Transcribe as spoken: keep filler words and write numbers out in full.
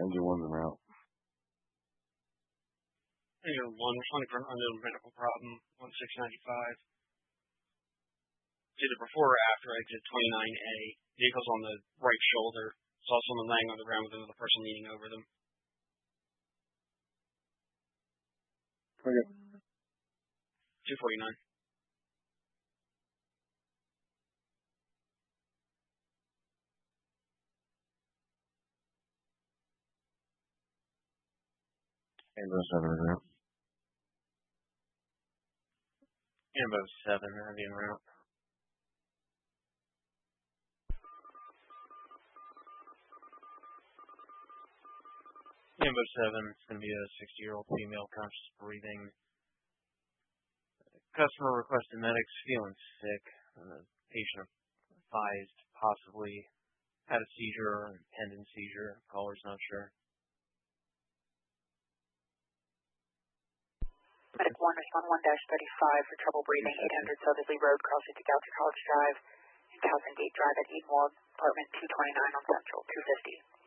Engine one's en route. Engine one, responding for an unknown medical problem, one six ninety-five. It's either before or after exit twenty-nine A. Vehicle's on the right shoulder. Saw someone laying on the ground with another person leaning over them. Okay. two forty-nine. Ambo seven en route. Ambo seven, heavy en route. Ambo seven, it's going to be a sixty-year-old female, conscious breathing. Customer requested medics, feeling sick. Uh, patient advised possibly had a seizure or impending seizure. Caller's not sure. Medic one, respond one thirty-five for trouble breathing, eight hundred Southerly Road, crossing to Goucher College Drive, and Towson Gate Drive at Edenwald, apartment two twenty-nine on Central, two fifty.